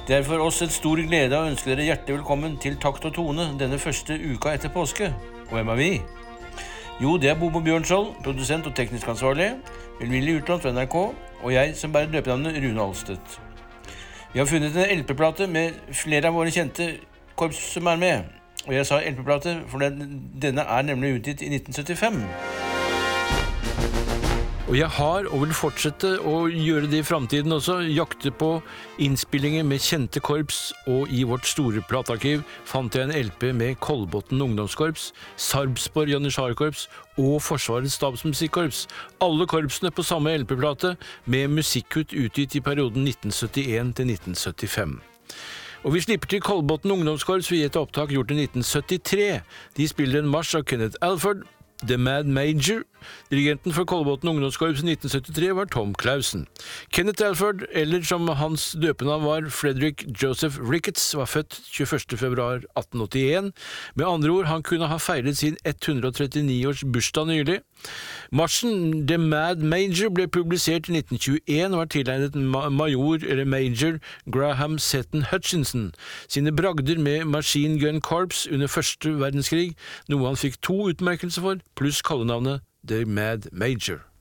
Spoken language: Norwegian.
Det er for oss et stor glede å ønske dere hjertelig velkommen til Takt og Tone denne første uka etter påske. Og hvem er vi? Jo, det er Bobo Bjørnskjold, produsent og teknisk ansvarlig, Vilmilje Utland for NRK, og jeg som bærer døpenavnet Rune Alstedt. Vi har funnet en LP-plate med flere av våre kjente korps som er med. Og jeg sa LP-plate, for denne er nemlig utgitt i 1975. Og jeg har, og vil fortsette å gjøre det i fremtiden også, jakte på innspillinger med kjente korps, og i vårt store platarkiv fant jeg en LP med Kolbotn ungdomskorps, Sarpsborg Janitsjarkorps og Forsvarets stabsmusikkorps. Alle korpsene på samme LP-plate, med musikkutt utgitt i perioden 1971 til 1975. Og vi slipper til Kolbotn ungdomskorps ved et opptak gjort i 1973. De spiller en marsj av Kenneth Alford, The Mad Major. Dirigenten for Kolbotn ungdomskorps i 1973 var Tom Clausen. Kenneth Alford, eller som hans døpenavn var, Frederick Joseph Ricketts, var født 21. februar 1881. Med andre ord, han kunne ha feiret sin 139-års bursdag nylig. Marsjen The Mad Major ble publisert i 1921 og var tilegnet Major Graham Seton Hutchinson sine bragder med Machine Gun Corps under første verdenskrig, noe han fikk 2 utmerkelser for, pluss kallenavnet The Mad Major.